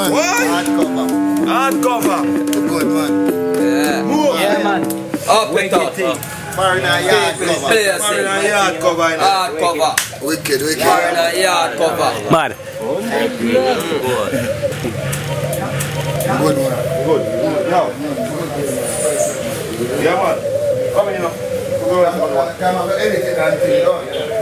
man. Hardcover. Good man. Yeah. More. Yeah, man. Up it up. Marina yard cover. Marina yard cover. Hard cover. Wicked. Marina yard cover. Mad. Good one. Good. Yo. Yeah, man. Come in, you know. Come on, anything until you know.